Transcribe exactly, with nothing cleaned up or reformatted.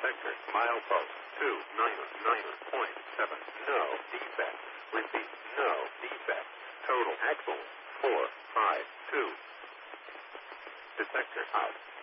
Detector, milepost, two nine nine point seven. No defect. Repeat, no defect. Total axle, four five two. Detector out.